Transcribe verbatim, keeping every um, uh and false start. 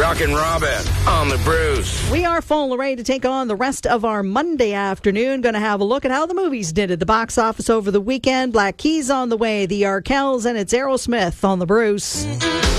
Rockin' Robin on the Bruce. We are full array to take on the rest of our Monday afternoon. Going to have a look at how the movies did at the box office over the weekend. Black Keys on the way, the Arkells, and it's Aerosmith on the Bruce.